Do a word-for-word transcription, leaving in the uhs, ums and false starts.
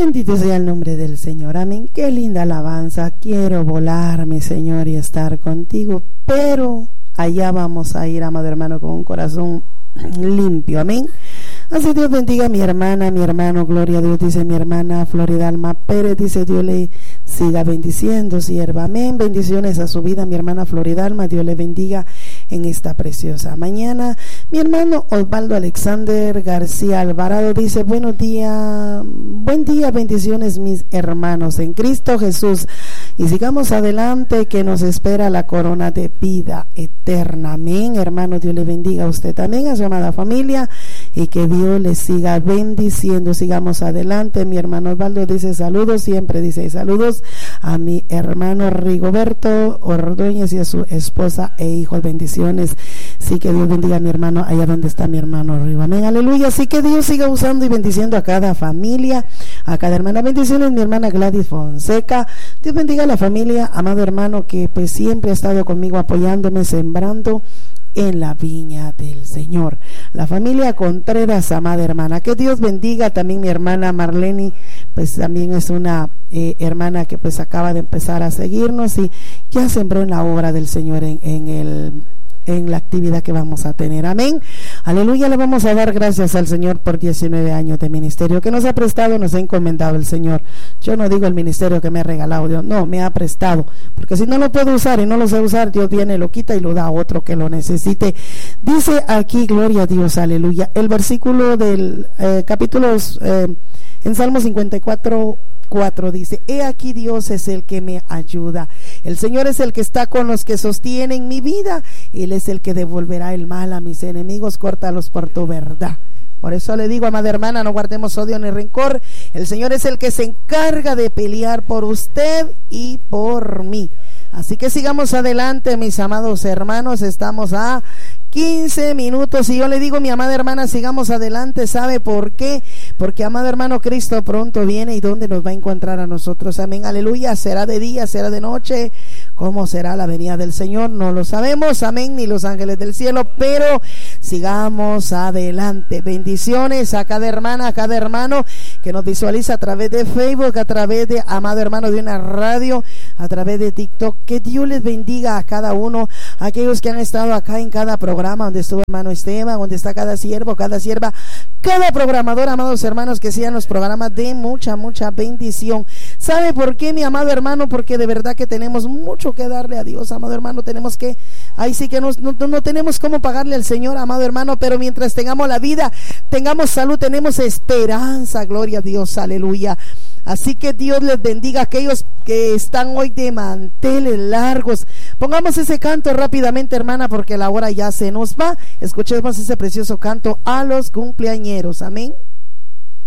Bendito sea el nombre del Señor, amén. Qué linda alabanza. Quiero volar, mi Señor, y estar contigo, pero allá vamos a ir, amado hermano, con un corazón limpio, amén. Así Dios bendiga a mi hermana, mi hermano, gloria a Dios, dice mi hermana Floridalma Pérez, dice Dios le siga bendiciendo, sierva, amén. Bendiciones a su vida, mi hermana Floridalma, Dios le bendiga en esta preciosa mañana. Mi hermano Osvaldo Alexander García Alvarado dice buenos días, buen día, bendiciones mis hermanos en Cristo Jesús, y sigamos adelante que nos espera la corona de vida eterna, amén. Hermano, Dios le bendiga a usted también, a su amada familia, y que Dios le siga bendiciendo. Sigamos adelante. Mi hermano Osvaldo dice saludos, siempre dice saludos a mi hermano Rigoberto Ordóñez y a su esposa e hijos, bendiciones. Sí, que Dios bendiga a mi hermano allá donde está mi hermano Rigo, amén, aleluya. Así que Dios siga usando y bendiciendo a cada familia, a cada hermana. Bendiciones mi hermana Gladys Fonseca, Dios bendiga a la familia, amado hermano, que pues siempre ha estado conmigo apoyándome, sembrando en la viña del Señor. La familia Contreras, amada hermana, que Dios bendiga también mi hermana Marlene, pues también es una eh, hermana que pues acaba de empezar a seguirnos y ya sembró en la obra del Señor en, en el en la actividad que vamos a tener, amén, aleluya. Le vamos a dar gracias al Señor por diecinueve años de ministerio que nos ha prestado, nos ha encomendado el Señor. Yo no digo el ministerio que me ha regalado Dios, no, me ha prestado, porque si no lo puedo usar y no lo sé usar, Dios viene, lo quita y lo da a otro que lo necesite. Dice aquí, gloria a Dios, aleluya, el versículo del eh, capítulo eh, en Salmo cincuenta y cuatro cuatro dice, he aquí Dios es el que me ayuda, el Señor es el que está con los que sostienen mi vida, Él es el que devolverá el mal a mis enemigos, córtalos por tu verdad. Por eso le digo, amada hermana, no guardemos odio ni rencor, el Señor es el que se encarga de pelear por usted y por mí. Así que sigamos adelante, mis amados hermanos, estamos a quince minutos y yo le digo, mi amada hermana, sigamos adelante. ¿Sabe por qué? Porque, amado hermano, Cristo pronto viene. ¿Y dónde nos va a encontrar a nosotros? Amén, aleluya. ¿Será de día? ¿Será de noche? ¿Cómo será la venida del Señor? No lo sabemos, amén, ni los ángeles del cielo, pero sigamos adelante. Bendiciones a cada hermana, a cada hermano que nos visualiza a través de Facebook, a través de, amado hermano, de una radio, a través de TikTok. Que Dios les bendiga a cada uno, a aquellos que han estado acá en cada programa donde estuvo hermano Esteban, donde está cada siervo, cada sierva, cada programador, amados hermanos, que sean los programas de mucha, mucha bendición. ¿Sabe por qué, mi amado hermano? Porque de verdad que tenemos mucho que darle a Dios, amado hermano. Tenemos que, ahí sí que no, no, no tenemos cómo pagarle al Señor, amado hermano, pero mientras tengamos la vida, tengamos salud, tenemos esperanza, gloria a Dios, aleluya. Así que Dios les bendiga a aquellos que están hoy de manteles largos. Pongamos ese canto rápidamente, hermana, porque la hora ya se nos va. Escuchemos ese precioso canto a los cumpleañeros, amén.